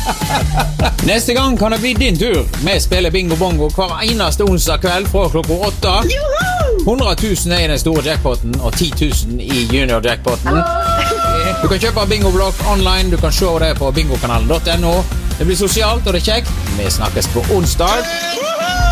Neste gang kan det bli din tur. Vi spiller bingo bongo hver eneste onsdag kveld fra klokka 8. 100 000 i den store jackpotten og 10 000 i junior jackpotten. Du kan kjøpe bingoblokk online. Du kan se det på bingokanalen.no. Det blir sosialt og det er kjekt. Vi snakkes på onsdag.